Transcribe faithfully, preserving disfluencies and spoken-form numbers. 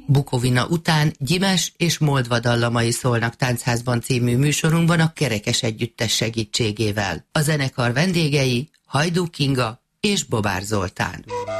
Bukovina után Gyimes és Moldva dallamai szólnak Táncházban című műsorunkban a Kerekes Együttes segítségével. A zenekar vendégei Hajdú Kinga és Bobár Zoltán.